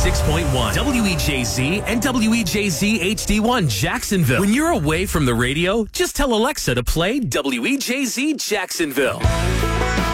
96.1 WEJZ and WEJZ HD1 Jacksonville. When you're away from the radio, just tell Alexa to play WEJZ Jacksonville.